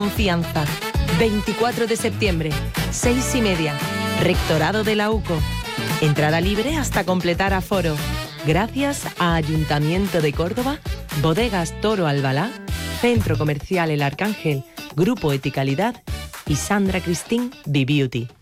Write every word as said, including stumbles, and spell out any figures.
Confianza. veinticuatro de septiembre, seis y media. Rectorado de la UCO. Entrada libre hasta completar aforo. Gracias a Ayuntamiento de Córdoba, Bodegas Toro Albalá, Centro Comercial El Arcángel, Grupo Eticalidad y Sandra Cristín Beauty.